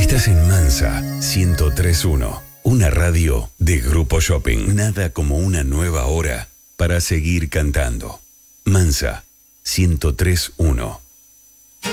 Estás en Mansa 103.1, una radio de Grupo Shopping. Nada como una nueva hora para seguir cantando. Mansa 103.1.